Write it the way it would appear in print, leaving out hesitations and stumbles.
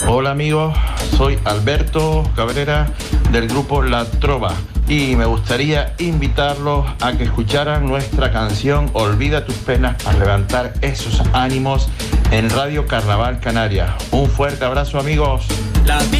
Hola amigos, soy Alberto Cabrera del grupo La Trova y me gustaría invitarlos a que escucharan nuestra canción Olvida tus penas para levantar esos ánimos en Radio Carnaval Canarias. Un fuerte abrazo amigos.